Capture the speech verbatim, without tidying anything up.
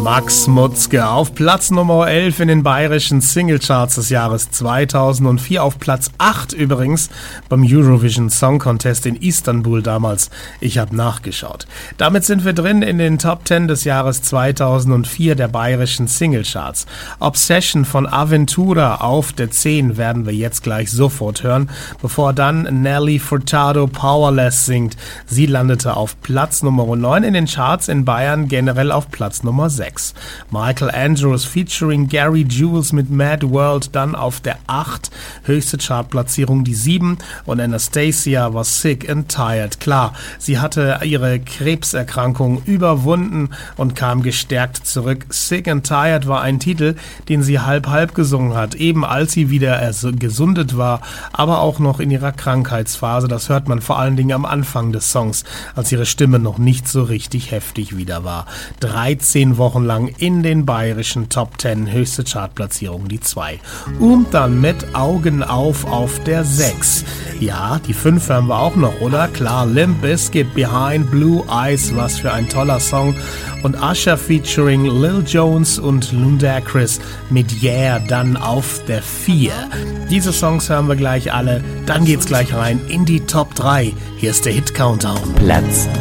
Max Mutzke auf Platz Nummer elf in den bayerischen Singlecharts des Jahres zweitausendvier, auf Platz acht übrigens beim Eurovision Song Contest in Istanbul damals. Ich habe nachgeschaut. Damit sind wir drin in den Top zehn des Jahres zweitausendvier der bayerischen Singlecharts. Obsession von Aventura auf der zehn werden wir jetzt gleich sofort hören, bevor dann Nelly Furtado Powerless singt. Sie landete auf Platz Nummer neun in den Charts in Bayern, generell auf Platz Nummer sechs. Michael Andrews featuring Gary Jules mit Mad World dann auf der acht, höchste Chartplatzierung die sieben, und Anastacia war Sick and Tired. Klar, sie hatte ihre Krebserkrankung überwunden und kam gestärkt zurück. Sick and Tired war ein Titel, den sie halb-halb gesungen hat, eben als sie wieder gesundet war, aber auch noch in ihrer Krankheitsphase. Das hört man vor allen Dingen am Anfang des Songs, als ihre Stimme noch nicht so richtig heftig wieder war. dreizehn Wochen lang in den bayerischen Top zehn, höchste Chartplatzierung die zwei. Und dann mit Augen auf auf der sechs. Ja, die fünf hören wir auch noch, oder? Klar, Limp Bizkit, Behind Blue Eyes, was für ein toller Song. Und Usher featuring Lil Jones und Ludacris mit Yeah dann auf der vier. Diese Songs hören wir gleich alle, dann geht's gleich rein in die Top drei. Hier ist der Hit Countdown. Platz